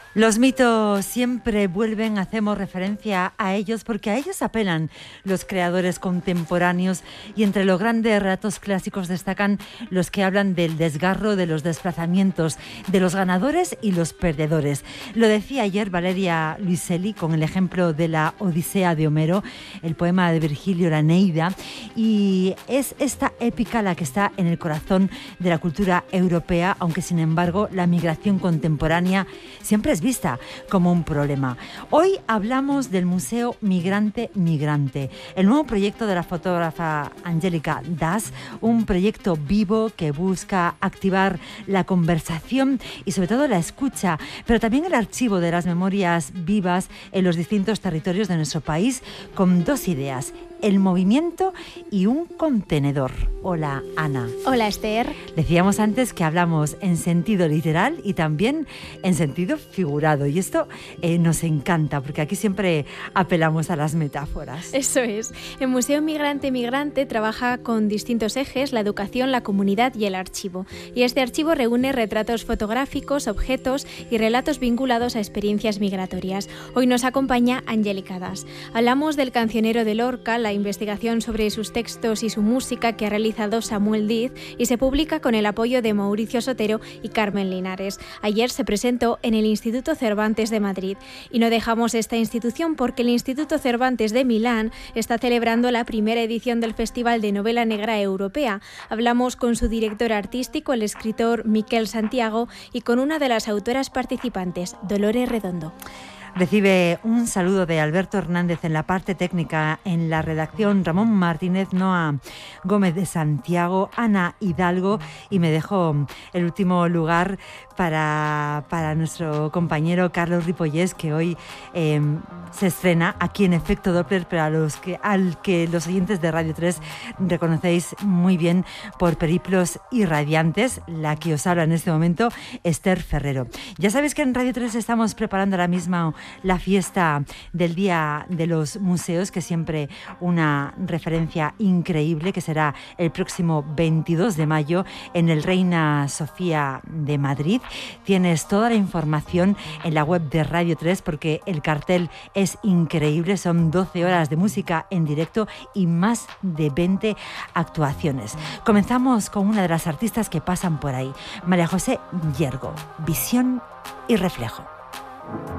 Los mitos siempre vuelven, hacemos referencia a ellos porque a ellos apelan los creadores contemporáneos y entre los grandes relatos clásicos destacan los que hablan del desgarro, de los desplazamientos, de los ganadores y los perdedores. Lo decía ayer Valeria Luiselli con el ejemplo de la Odisea de Homero, el poema de Virgilio, la Eneida, y es esta épica la que está en el corazón de la cultura europea, aunque sin embargo la migración contemporánea siempre es vista como un problema. Hoy hablamos del Museo Migrante, el nuevo proyecto de la fotógrafa Angélica Das, un proyecto vivo que busca activar la conversación y sobre todo la escucha, pero también el archivo de las memorias vivas en los distintos territorios de nuestro país, con dos ideas: el movimiento y un contenedor. Hola, Ana. Hola, Esther. Decíamos antes que hablamos en sentido literal y también en sentido figurado, y esto nos encanta porque aquí siempre apelamos a las metáforas. Eso es. El Museo Migrante trabaja con distintos ejes: la educación, la comunidad y el archivo. Y este archivo reúne retratos fotográficos, objetos y relatos vinculados a experiencias migratorias. Hoy nos acompaña Angélica Das. Hablamos del cancionero de Lorca, la investigación sobre sus textos y su música que ha realizado Samuel Diz y se publica con el apoyo de Mauricio Sotero y Carmen Linares. Ayer se presentó en el Instituto Cervantes de Madrid. Y no dejamos esta institución porque el Instituto Cervantes de Milán está celebrando la primera edición del Festival de Novela Negra Europea. Hablamos con su director artístico, el escritor Miquel Santiago, y con una de las autoras participantes, Dolores Redondo. Recibe un saludo de Alberto Hernández en la parte técnica, en la redacción Ramón Martínez, Noa Gómez de Santiago, Ana Hidalgo, y me dejo el último lugar para nuestro compañero Carlos Ripollés, que hoy se estrena aquí en Efecto Doppler, pero al que los oyentes de Radio 3 reconocéis muy bien por Periplos Irradiantes, la que os habla en este momento, Esther Ferrero. Ya sabéis que en Radio 3 estamos preparando ahora mismo la fiesta del Día de los Museos, que es siempre una referencia increíble, que será el próximo 22 de mayo en el Reina Sofía de Madrid. Tienes toda la información en la web de Radio 3 porque el cartel es increíble, son 12 horas de música en directo y más de 20 actuaciones. Comenzamos con una de las artistas que pasan por ahí, María José Yergo, Visión y Reflejo.